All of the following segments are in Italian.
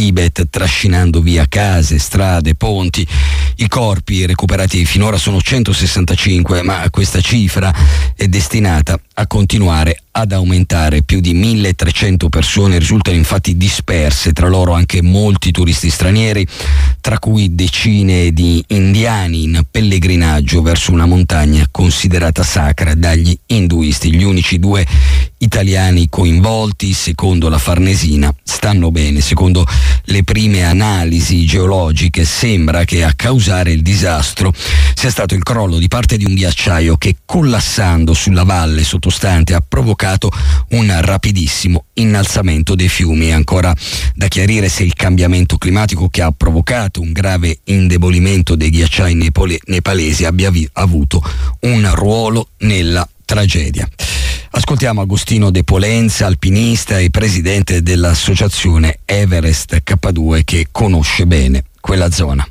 Tibet, trascinando via case, strade, ponti. I corpi recuperati finora sono 165, ma questa cifra è destinata a continuare ad aumentare. Più di 1.300 persone risultano infatti disperse, tra loro anche molti turisti stranieri, tra cui decine di indiani in pellegrinaggio verso una montagna considerata sacra dagli induisti. Gli unici 2 italiani coinvolti, secondo la Farnesina, stanno bene. Secondo le prime analisi geologiche sembra che a causare il disastro sia stato il crollo di parte di un ghiacciaio che, collassando sulla valle sottostante, ha provocato un rapidissimo innalzamento dei fiumi. È ancora da chiarire se il cambiamento climatico che ha provocato un grave indebolimento dei ghiacciai nepalesi abbia avuto un ruolo nella tragedia. Ascoltiamo Agostino De Polenza, alpinista e presidente dell'associazione Everest K2, che conosce bene quella zona.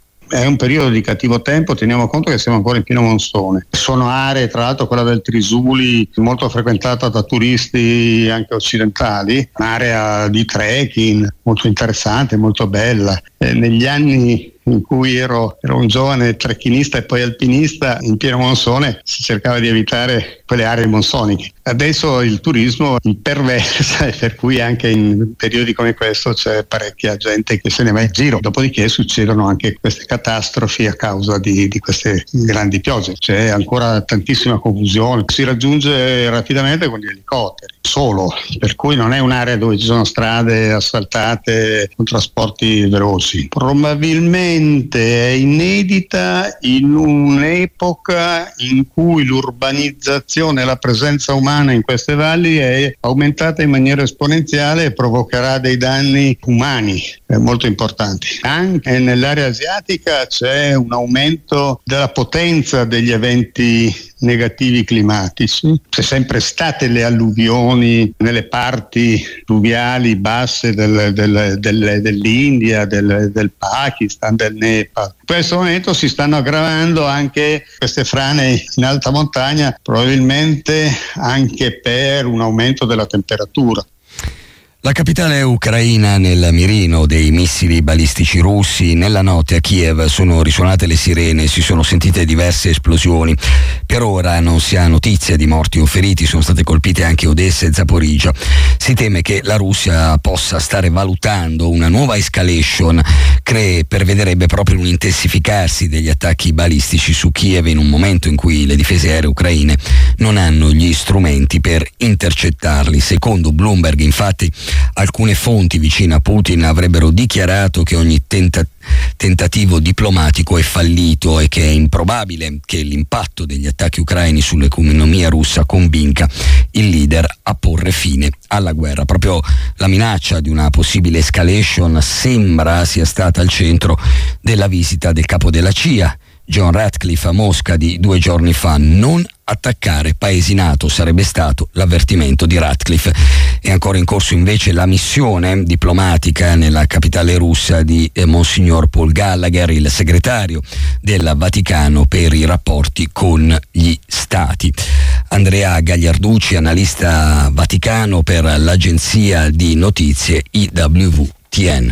È un periodo di cattivo tempo, teniamo conto che siamo ancora in pieno monsone. Sono aree, tra l'altro quella del Trisuli, molto frequentata da turisti anche occidentali, un'area di trekking molto interessante, molto bella. Negli anni in cui ero un giovane trekkingista e poi alpinista, in pieno monsone si cercava di evitare quelle aree monsoniche. Adesso il turismo imperversa, e per cui anche in periodi come questo c'è parecchia gente che se ne va in giro. Dopodiché succedono anche queste catastrofi a causa di queste grandi piogge. C'è ancora tantissima confusione, si raggiunge rapidamente con gli elicotteri solo, per cui non è un'area dove ci sono strade asfaltate con trasporti veloci. Probabilmente è inedita in un'epoca in cui l'urbanizzazione e la presenza umana in queste valli è aumentata in maniera esponenziale e provocherà dei danni umani molto importanti. Anche nell'area asiatica c'è un aumento della potenza degli eventi negativi climatici. C'è sempre state le alluvioni nelle parti fluviali basse dell'India, del Pakistan, del Nepal. In questo momento si stanno aggravando anche queste frane in alta montagna, probabilmente anche per un aumento della temperatura. La capitale ucraina nel mirino dei missili balistici russi. Nella notte a Kiev sono risuonate le sirene, si sono sentite diverse esplosioni. Per ora non si ha notizia di morti o feriti, sono state colpite anche Odessa e Zaporizhzhia. Si teme che la Russia possa stare valutando una nuova escalation che prevederebbe proprio un intensificarsi degli attacchi balistici su Kiev in un momento in cui le difese aeree ucraine non hanno gli strumenti per intercettarli. Secondo Bloomberg, infatti, alcune fonti vicine a Putin avrebbero dichiarato che ogni tentativo diplomatico è fallito e che è improbabile che l'impatto degli attacchi ucraini sull'economia russa convinca il leader a porre fine alla guerra. Proprio la minaccia di una possibile escalation sembra sia stata al centro della visita del capo della CIA, John Ratcliffe, a Mosca di 2 giorni fa. Non attaccare paesi NATO sarebbe stato l'avvertimento di Ratcliffe. È ancora in corso invece la missione diplomatica nella capitale russa di Monsignor Paul Gallagher, il segretario del Vaticano per i rapporti con gli stati. Andrea Gagliarducci, analista vaticano per l'agenzia di notizie IWTN.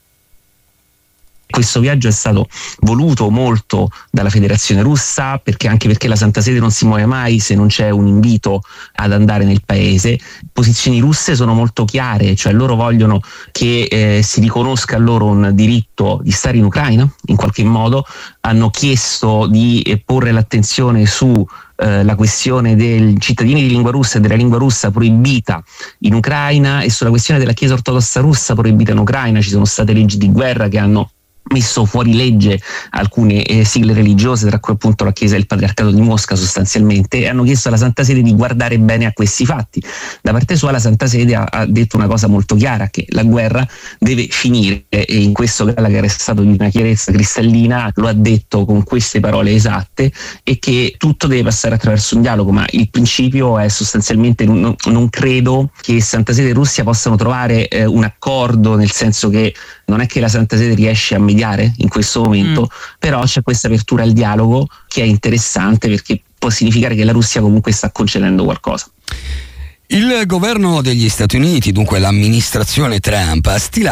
Questo viaggio è stato voluto molto dalla Federazione Russa, anche perché la Santa Sede non si muove mai se non c'è un invito ad andare nel paese. Posizioni russe sono molto chiare, cioè loro vogliono che si riconosca a loro un diritto di stare in Ucraina in qualche modo. Hanno chiesto di porre l'attenzione su la questione dei cittadini di lingua russa e della lingua russa proibita in Ucraina, e sulla questione della Chiesa ortodossa russa proibita in Ucraina. Ci sono state leggi di guerra che hanno messo fuori legge alcune sigle religiose, tra cui appunto la Chiesa del Patriarcato di Mosca sostanzialmente, e hanno chiesto alla Santa Sede di guardare bene a questi fatti. Da parte sua la Santa Sede ha detto una cosa molto chiara, che la guerra deve finire, e in questo Gallagher è stato di una chiarezza cristallina, lo ha detto con queste parole esatte, e che tutto deve passare attraverso un dialogo. Ma il principio è sostanzialmente non credo che Santa Sede e Russia possano trovare un accordo, nel senso che non è che la Santa Sede riesce a mediare in questo momento, però c'è questa apertura al dialogo che è interessante, perché può significare che la Russia comunque sta concedendo qualcosa. Il governo degli Stati Uniti, dunque l'amministrazione Trump, ha stilato